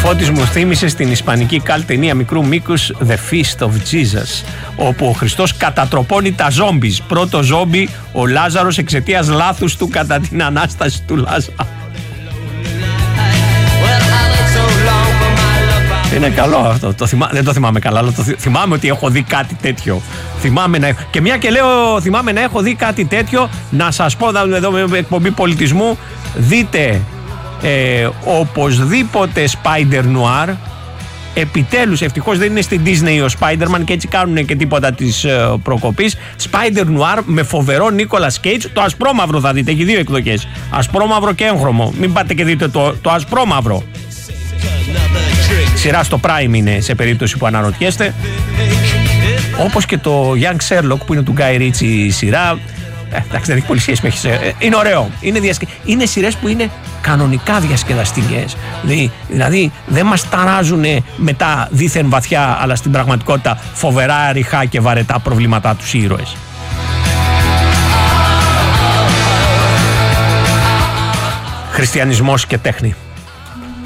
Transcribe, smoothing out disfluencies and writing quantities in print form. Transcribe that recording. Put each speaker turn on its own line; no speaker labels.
Φώτης μου θύμισε στην ισπανική καλ ταινία μικρού μήκους The Feast of Jesus, όπου ο Χριστός κατατροπώνει τα ζόμπις. Πρώτο ζόμπι ο Λάζαρος εξαιτίας λάθους του κατά την Ανάσταση του Λάζαρου. Είναι καλό αυτό. Δεν το θυμάμαι καλά, αλλά θυμάμαι ότι έχω δει κάτι τέτοιο. Και μια και λέω θυμάμαι να έχω δει κάτι τέτοιο, να σας πω εδώ με εκπομπή πολιτισμού, δείτε οπωσδήποτε Spider Noir. Επιτέλους, ευτυχώς δεν είναι στην Disney ο Spider-Man και έτσι κάνουν και τίποτα της προκοπής. Spider Noir με φοβερό Nicolas Cage. Το ασπρόμαυρο θα δείτε, έχει δύο εκδοχές, ασπρόμαυρο και έγχρωμο. Μην πάτε και δείτε το ασπρόμαυρο. Σειρά στο Prime είναι, σε περίπτωση που αναρωτιέστε. Όπως και το Young Sherlock που είναι του Guy Ritchie η σειρά. Εντάξει, δεν έχει πολύ σχέση με είναι ωραίο. Είναι σειρές που είναι κανονικά διασκεδαστικές. Δηλαδή δεν μας ταράζουν με τα δίθεν βαθιά, αλλά στην πραγματικότητα φοβερά ρηχά και βαρετά προβλήματά τους οι ήρωες. Χριστιανισμός και τέχνη.